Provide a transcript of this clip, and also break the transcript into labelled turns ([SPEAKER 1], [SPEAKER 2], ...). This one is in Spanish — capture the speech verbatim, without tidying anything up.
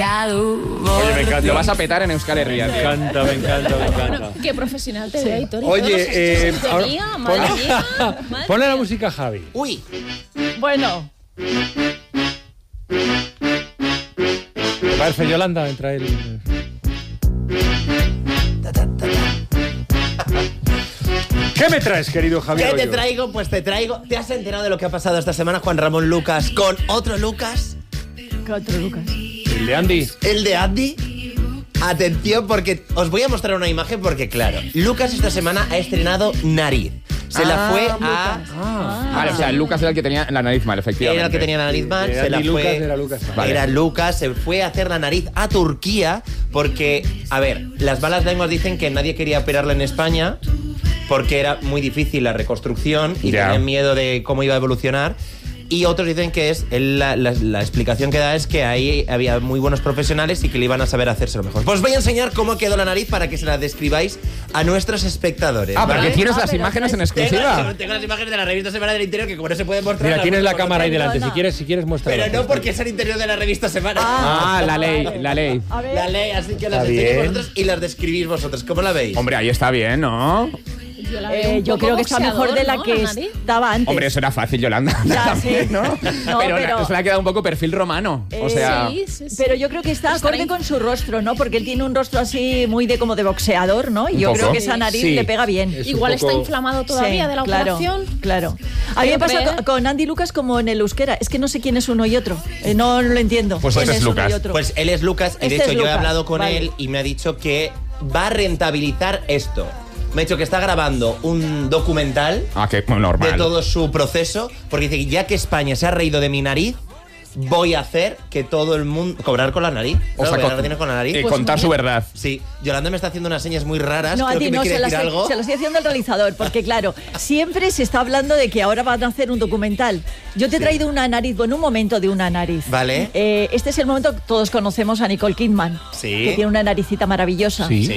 [SPEAKER 1] Oye, me encanta.
[SPEAKER 2] Lo vas a petar en Euskal Herria.
[SPEAKER 1] Me encanta, me encanta, me encanta.
[SPEAKER 3] Bueno, qué profesional te ve, Aitor.
[SPEAKER 1] Oye, eh, ahora-
[SPEAKER 3] Mía, madre
[SPEAKER 1] ponle-
[SPEAKER 3] mía, madre
[SPEAKER 1] ponle la
[SPEAKER 3] mía.
[SPEAKER 1] música, Javi.
[SPEAKER 4] Uy,
[SPEAKER 5] Bueno,
[SPEAKER 1] ¿Te parece, Yolanda? Entra el... ¿Qué me traes, querido Javier
[SPEAKER 4] ¿qué te
[SPEAKER 1] Hoyos?
[SPEAKER 4] traigo? Pues te traigo... ¿Te has enterado de lo que ha pasado esta semana, Juan Ramón Lucas, con otro Lucas?
[SPEAKER 5] ¿qué otro Lucas?
[SPEAKER 1] El de Andy.
[SPEAKER 4] El de Andy. Atención, porque os voy a mostrar una imagen porque, claro, Lucas esta semana ha estrenado nariz. Se la
[SPEAKER 2] Ah,
[SPEAKER 4] fue
[SPEAKER 2] Lucas.
[SPEAKER 4] a...
[SPEAKER 1] Ah,
[SPEAKER 2] Vale, o sea, Lucas era el que tenía la nariz mal, efectivamente.
[SPEAKER 4] Era el que tenía la nariz mal,
[SPEAKER 1] de
[SPEAKER 4] se la
[SPEAKER 1] Andy
[SPEAKER 4] fue...
[SPEAKER 1] Lucas era Lucas.
[SPEAKER 2] Vale.
[SPEAKER 4] Era Lucas, se fue a hacer la nariz a Turquía porque, a ver, las malas lenguas dicen que nadie quería operarla en España porque era muy difícil la reconstrucción y
[SPEAKER 2] Ya.
[SPEAKER 4] tenían miedo de cómo iba a evolucionar. Y otros dicen que es él, la, la- la explicación que da es que ahí había muy buenos profesionales y que le iban a saber hacérselo mejor. Pues os voy a enseñar cómo quedó la nariz para que se la describáis a nuestros espectadores.
[SPEAKER 2] Ah, porque
[SPEAKER 4] ¿vale?
[SPEAKER 2] tienes
[SPEAKER 5] Ah,
[SPEAKER 2] las
[SPEAKER 5] pero
[SPEAKER 2] imágenes en
[SPEAKER 5] traes-
[SPEAKER 2] exclusiva.
[SPEAKER 4] Tengo, tengo las imágenes de la revista Semana del Interior que como no se puede mostrar...
[SPEAKER 1] Mira,
[SPEAKER 4] las
[SPEAKER 1] tienes la
[SPEAKER 4] muestro
[SPEAKER 1] cámara ahí
[SPEAKER 4] con otra.
[SPEAKER 1] delante. Si quieres, si quieres muestra.
[SPEAKER 4] Pero no porque es el interior de la revista Semana.
[SPEAKER 2] Ah, la ley, la ley.
[SPEAKER 5] A ver,
[SPEAKER 4] La ley, así que las
[SPEAKER 1] Está
[SPEAKER 4] enseñéis
[SPEAKER 1] bien.
[SPEAKER 4] vosotros y las describís vosotros. ¿Cómo la veis?
[SPEAKER 2] Hombre, ahí está bien, ¿no?
[SPEAKER 3] Yo, la veo
[SPEAKER 5] eh,
[SPEAKER 3] un
[SPEAKER 5] yo
[SPEAKER 3] poco
[SPEAKER 5] creo que está mejor de la
[SPEAKER 3] boxeador,
[SPEAKER 5] que
[SPEAKER 3] ¿no? nariz.
[SPEAKER 5] estaba antes.
[SPEAKER 2] Hombre, eso era fácil, Yolanda.
[SPEAKER 5] Ya,
[SPEAKER 2] También,
[SPEAKER 5] sí.
[SPEAKER 2] ¿no?
[SPEAKER 5] No,
[SPEAKER 2] pero,
[SPEAKER 5] pero-
[SPEAKER 2] se le ha quedado un poco perfil romano. O
[SPEAKER 5] Eh,
[SPEAKER 2] sea,
[SPEAKER 3] Sí, sí, sí.
[SPEAKER 5] Pero yo creo que está
[SPEAKER 3] Está
[SPEAKER 5] acorde
[SPEAKER 3] ahí.
[SPEAKER 5] con su rostro, ¿no? Porque él tiene un rostro así muy de como de boxeador, ¿no? Y
[SPEAKER 2] Un
[SPEAKER 5] yo
[SPEAKER 2] poco.
[SPEAKER 5] creo que esa nariz
[SPEAKER 1] Sí.
[SPEAKER 5] le pega bien.
[SPEAKER 1] Es un
[SPEAKER 3] Igual
[SPEAKER 1] poco-
[SPEAKER 3] está inflamado todavía
[SPEAKER 5] Sí,
[SPEAKER 3] de la
[SPEAKER 5] claro,
[SPEAKER 3] operación.
[SPEAKER 5] Claro. A mí me
[SPEAKER 3] Yo
[SPEAKER 5] pasa
[SPEAKER 3] creo-
[SPEAKER 5] con, con Andy Lucas como en el euskera. Es que no sé quién es uno y otro. Eh, no lo entiendo.
[SPEAKER 2] Pues
[SPEAKER 5] quién
[SPEAKER 2] ese es
[SPEAKER 5] uno
[SPEAKER 2] Lucas.
[SPEAKER 5] y otro.
[SPEAKER 4] Pues él es Lucas y de
[SPEAKER 5] Este
[SPEAKER 4] hecho
[SPEAKER 5] es
[SPEAKER 4] yo he
[SPEAKER 5] Lucas,
[SPEAKER 4] hablado con
[SPEAKER 5] vale.
[SPEAKER 4] él y me ha dicho que va a rentabilizar esto. Me ha dicho que está grabando un documental
[SPEAKER 2] ah, que normal.
[SPEAKER 4] de todo su proceso porque dice, ya que España se ha reído de mi nariz, voy a hacer que todo el mundo... Cobrar con la nariz.
[SPEAKER 2] O sea,
[SPEAKER 4] Claro,
[SPEAKER 2] con-
[SPEAKER 4] ganar dinero con la nariz.
[SPEAKER 2] eh,
[SPEAKER 4] Pues
[SPEAKER 2] contar
[SPEAKER 4] muy
[SPEAKER 2] su
[SPEAKER 4] bien.
[SPEAKER 2] verdad.
[SPEAKER 4] Sí, Yolanda me está haciendo unas señas muy raras.
[SPEAKER 5] No, a
[SPEAKER 4] creo
[SPEAKER 5] ti
[SPEAKER 4] que me
[SPEAKER 5] no,
[SPEAKER 4] quiere
[SPEAKER 5] se las,
[SPEAKER 4] decir algo.
[SPEAKER 5] se las estoy haciendo el realizador, porque claro, siempre se está hablando de que ahora van a hacer un documental. Yo te he traído una nariz, bueno, un momento de una nariz.
[SPEAKER 4] Vale.
[SPEAKER 5] Eh, este es el momento que todos conocemos a Nicole Kidman,
[SPEAKER 4] Sí.
[SPEAKER 5] que tiene una naricita maravillosa.
[SPEAKER 1] Sí.
[SPEAKER 4] Sí.